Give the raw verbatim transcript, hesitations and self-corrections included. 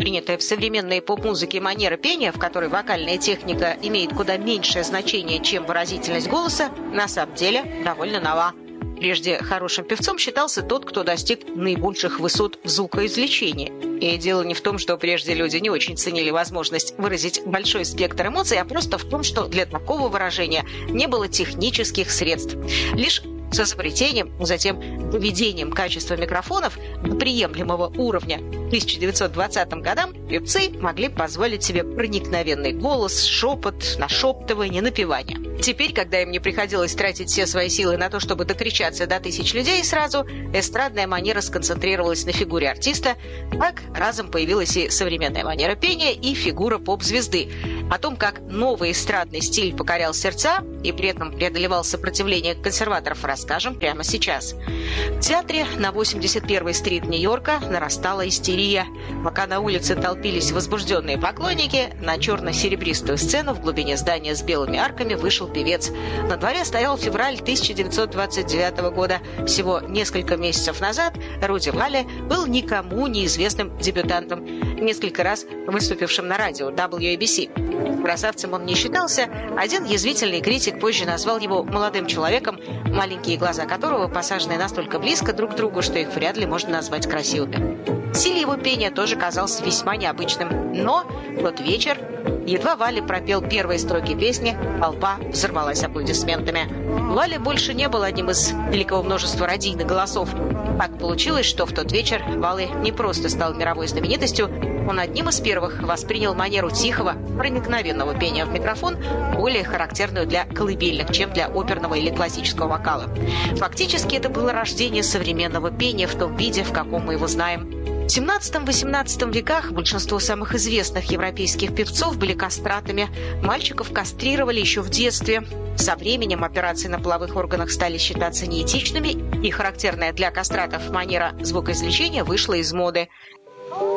общепринятая в современной поп-музыке манера пения, в которой вокальная техника имеет куда меньшее значение, чем выразительность голоса, на самом деле довольно нова. Прежде хорошим певцом считался тот, кто достиг наибольших высот в звукоизвлечении. И дело не в том, что прежде люди не очень ценили возможность выразить большой спектр эмоций, а просто в том, что для такого выражения не было технических средств. Лишь с изобретением, затем доведением качества микрофонов до приемлемого уровня к тысяча девятьсот двадцатым годам певцы могли позволить себе проникновенный голос, шепот, нашептывание, напевание. Теперь, когда им не приходилось тратить все свои силы на то, чтобы докричаться до тысяч людей сразу, эстрадная манера сконцентрировалась на фигуре артиста. Так разом появилась и современная манера пения, и фигура поп-звезды. О том, как новый эстрадный стиль покорял сердца и при этом преодолевал сопротивление консерваторов, расскажем прямо сейчас. В театре на восемьдесят первой стрит Нью-Йорка нарастала истерия. Пока на улице толпились возбужденные поклонники, на черно-серебристую сцену в глубине здания с белыми арками вышел певец. На дворе стоял февраль тысяча девятьсот двадцать девятого года. Всего несколько месяцев назад Руди Валле был никому неизвестным дебютантом, несколько раз выступившим на радио дабл ю эй би си. Красавцем он не считался. Один язвительный критик позже назвал его молодым человеком, маленькие глаза которого посажены настолько близко друг к другу, что их вряд ли можно назвать красивыми. Стиль его пения тоже казался весьма необычным. Но в тот вечер, едва Валли пропел первые строки песни, толпа взорвалась аплодисментами. Валли больше не был одним из великого множества радийных голосов. Так получилось, что в тот вечер Валли не просто стал мировой знаменитостью, он одним из первых воспринял манеру тихого, проникновенного пения в микрофон, более характерную для колыбельных, чем для оперного или классического вокала. Фактически это было рождение современного пения в том виде, в каком мы его знаем. В семнадцатом-восемнадцатом веках большинство самых известных европейских певцов были кастратами. Мальчиков кастрировали еще в детстве. Со временем операции на половых органах стали считаться неэтичными, и характерная для кастратов манера звукоизвлечения вышла из моды.